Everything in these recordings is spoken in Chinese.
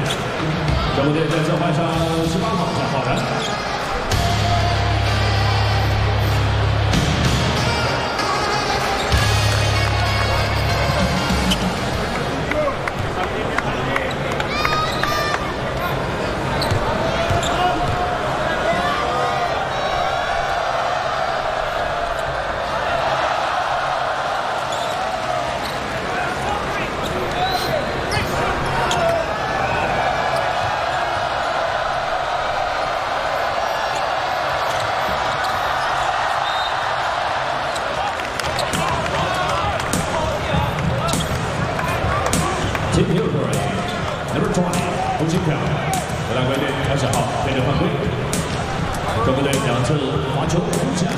中国队再次换上18号张浩然。 Team Hillary, number 20, 胡金票，荷兰国队20号被人犯规，中国队2次罚球无效。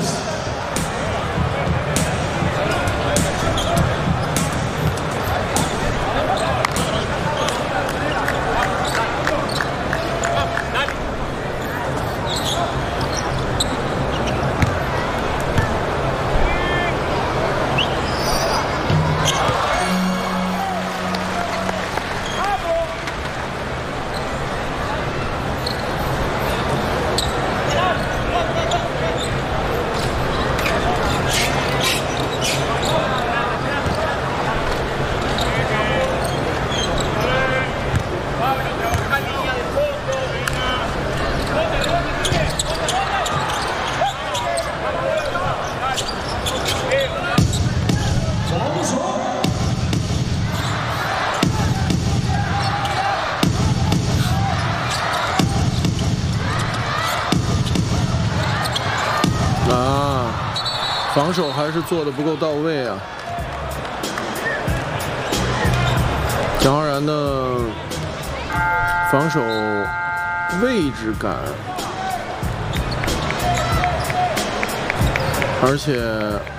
防守还是做的不够到位啊！蒋浩然的防守位置感，而且